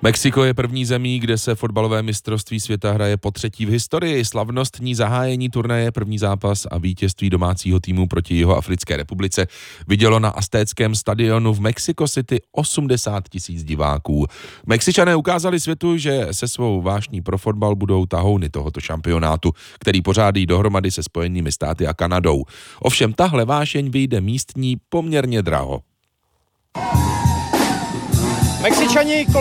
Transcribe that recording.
Mexiko je první zemí, kde se fotbalové mistrovství světa hraje potřetí v historii. Slavnostní zahájení turnaje, první zápas a vítězství domácího týmu proti Jihoafrické republice vidělo na aztéckém stadionu v Mexico City 80 000 diváků. Mexičané ukázali světu, že se svou vášní pro fotbal budou tahouny tohoto šampionátu, který pořádí dohromady se Spojenými státy a Kanadou. Ovšem tahle vášeň vyjde místní poměrně draho. Mexičani